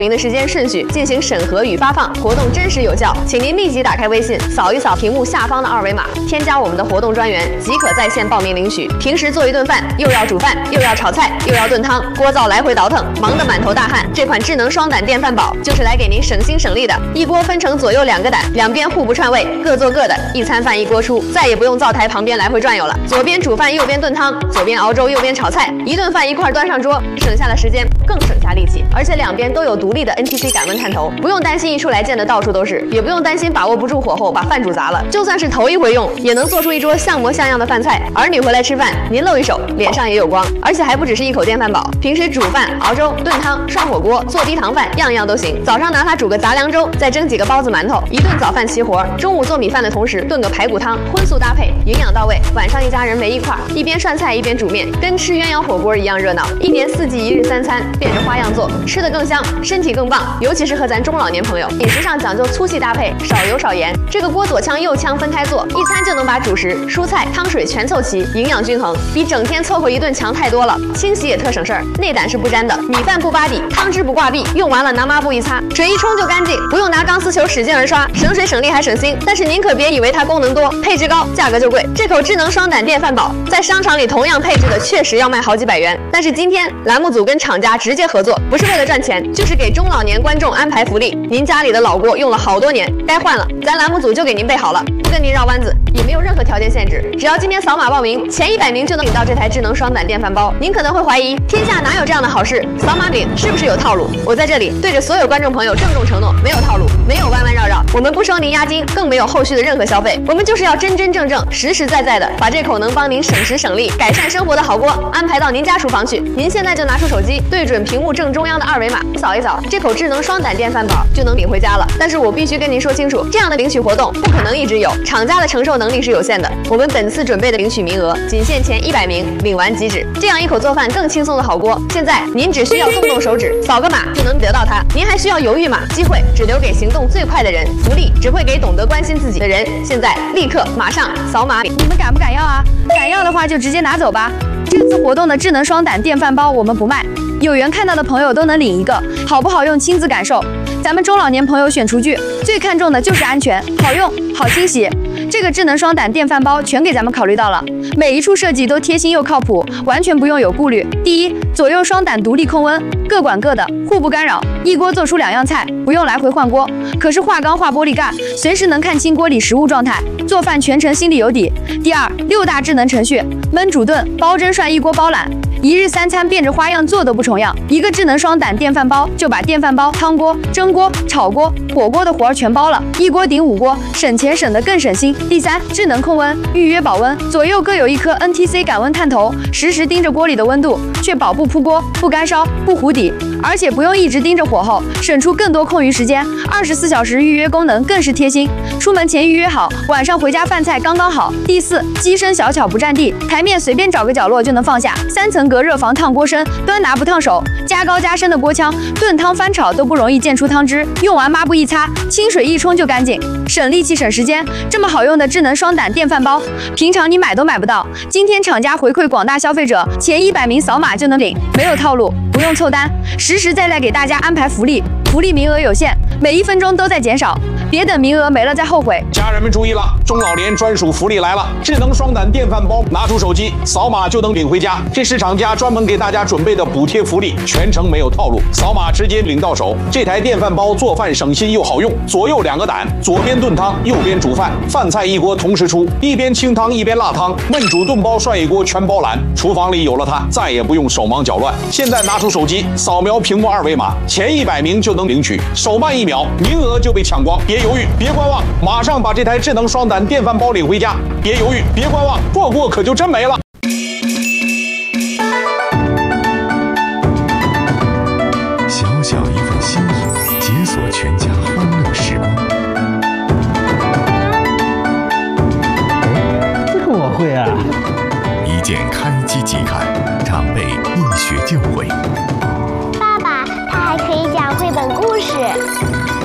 的时间顺序进行审核与发放，活动真实有效，请您立即打开微信，扫一扫屏幕下方的二维码，添加我们的活动专员，即可在线报名领取。平时做一顿饭，又要煮饭，又要炒菜，又要炖汤，锅灶来回倒腾，忙得满头大汗。这款智能双胆电饭煲就是来给您省心省力的，一锅分成左右2个胆，两边互不串味，各做各的，一餐饭一锅出，再也不用灶台旁边来回转悠了。左边煮饭，右边炖汤，左边熬粥，右边炒菜，一顿饭一块端上桌，省下了时间，更省下力气，而且两边都有独立的 NTC 感温探头，不用担心一出来溅得到处都是，也不用担心把握不住火候把饭煮砸了。就算是头一回用，也能做出一桌像模像样的饭菜。儿女回来吃饭，您露一手，脸上也有光。而且还不只是一口电饭煲，平时煮饭、熬粥、炖汤、涮火锅、做低糖饭，样样都行。早上拿它煮个杂粮粥，再蒸几个包子馒头，一顿早饭齐活。中午做米饭的同时炖个排骨汤，荤素搭配，营养到位。晚上一家人围一块，一边涮菜一边煮面，跟吃鸳鸯火锅一样热闹。一年4季1日3餐，变着花样做，吃得更香，身体更棒。尤其适合咱中老年朋友，饮食上讲究粗细搭配，少油少盐。这个锅左炝右炝分开做，一餐就能把主食、蔬菜、汤水全凑齐，营养均衡，比整天凑合一顿强太多了。清洗也特省事儿，内胆是不粘的，米饭不扒底，汤汁不挂壁，用完了拿抹布一擦，水一冲就干净，不用拿钢丝球使劲儿刷，省水省力还省心。但是您可别以为它功能多，配置高，价格就贵。这口智能双胆电饭煲在商场里同样配置的确实要卖好几百元，但是今天栏目组跟厂家直接合作，不是为了赚钱，就是给中老年观众安排福利。您家里的老锅用了好多年，该换了，咱栏目组就给您备好了，不跟您绕弯子，也没有任何条件限制，只要今天扫码报名，前100名就能领到这台智能双胆电饭煲。您可能会怀疑，天下哪有这样的好事？扫码领是不是有套路？我在这里对着所有观众朋友郑重承诺，没有套路，没有弯弯绕绕，我们不收您押金，更没有后续的任何消费，我们就是要真真正正、实实在在的把这口能帮您省时省力、改善生活的好锅安排到您家厨房去。您现在就拿出手机，对准屏幕正中央的二维码，扫一扫，这口智能双胆电饭煲就能领回家了。但是我必须跟您说清楚，这样的领取活动不可能一直有，厂家的承受能力是有限的。我们本次准备的领取名额仅限前100名，领完即止。这样一口做饭更轻松的好锅，现在您只需要动动手指，扫个码就能得到它。您还需要犹豫吗？机会只留给行动最快的人，福利只会给懂得关心自己的人。现在立刻马上扫码领。 你们敢不敢要啊？敢要的话就直接拿走吧。这次活动的智能双胆电饭煲我们不卖，有缘看到的朋友都能领一个，好不好用亲自感受。咱们中老年朋友选厨具最看重的就是安全、好用、好清洗。这个智能双胆电饭煲全给咱们考虑到了，每一处设计都贴心又靠谱，完全不用有顾虑。第一，左右双胆独立控温，各管各的，互不干扰，一锅做出2样菜，不用来回换锅。可是化钢化玻璃盖，随时能看清锅里食物状态，做饭全程心里有底。第二，6大智能程序，焖煮炖、煲蒸涮一锅包揽。1日3餐变着花样做都不重样，一个智能双胆电饭煲就把电饭煲、汤锅、蒸锅、炒锅、火锅的活儿全包了，一锅顶5锅，省钱省得更省心。第三，智能控温，预约保温，左右各有一颗 NTC 感温探头，实时盯着锅里的温度，确保不扑锅、不干烧、不糊底，而且不用一直盯着火候，省出更多空余时间。24小时预约功能更是贴心，出门前预约好，晚上回家饭菜刚刚好。第四，机身小巧不占地，台面随便找个角落就能放下，3层隔热防烫锅身，端拿不烫手，加高加深的锅腔，炖汤翻炒都不容易溅出汤汁，用完抹布一擦，清水一冲就干净，省力气省时间。这么好用的智能双胆电饭煲，平常你买都买不到，今天厂家回馈广大消费者，前100名扫码就能领，没有套路，不用凑单，实实在在给大家安排福利，福利名额有限，每1分钟都在减少，别等名额没了再后悔。 家人们注意了，中老年专属福利来了！智能双胆电饭煲，拿出手机扫码就能领回家，这是厂家专门给大家准备的补贴福利，全程没有套路，扫码直接领到手。这台电饭煲做饭省心又好用，左右2个胆，左边炖汤，右边煮饭，饭菜一锅同时出，一边清汤一边辣汤，焖煮炖煲涮一锅全包揽。厨房里有了它，再也不用手忙脚乱。现在拿出手机扫描屏幕2维码，前100名就能领取，手慢1秒，名额就被抢光。别犹豫，别观望，马上把这台智能双胆电饭煲领回家。别犹豫，别观望，错过可就真没了。 小小一份心意，解锁全家欢乐时光。 我会啊！ 一键开机即看，长辈一学就会。